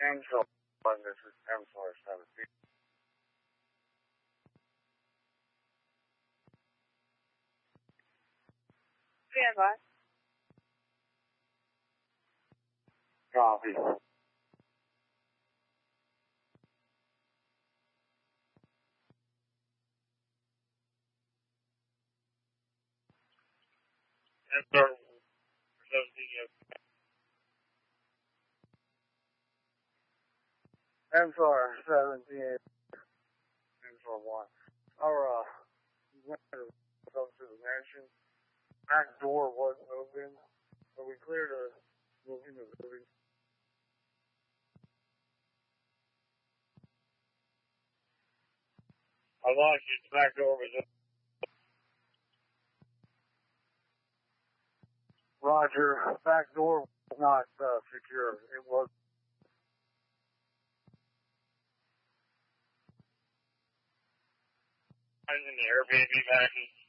Angel, this is M417. Stand by. Copy. M417. M41. Our, went to the mansion. Back door wasn't open, so we cleared moving the building. I lost you. The back door was open. Roger. Back door was not secure. It was. I was in the Airbnb backing.